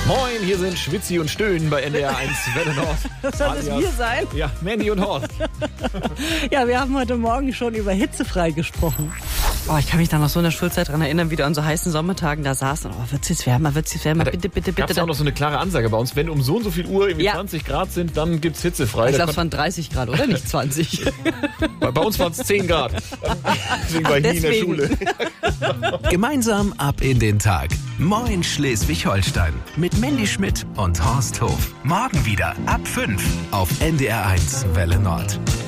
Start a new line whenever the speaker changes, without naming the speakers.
Moin, hier sind Schwitzi und Stöhnen bei NDR 1 Welle Nord.
Soll das wir sein?
Ja, Mandy und Horst.
Ja, wir haben heute Morgen schon über hitzefrei gesprochen. Oh, ich kann mich da noch so in der Schulzeit dran erinnern, wie du an so heißen Sommertagen da saßt und wird's jetzt wärmer, bitte, bitte.
Gab's ja auch noch so eine klare Ansage bei uns, wenn um so und so viel Uhr irgendwie 20 Grad sind, dann gibt's hitzefrei.
Ich glaube, es waren 30 Grad, oder? Nicht 20.
Bei uns waren es 10 Grad. Deswegen war ich nie in der Schule.
Gemeinsam ab in den Tag. Moin Schleswig-Holstein. Mit Mandy Schmidt und Horst Hof. Morgen wieder ab 5 auf NDR 1 Welle Nord.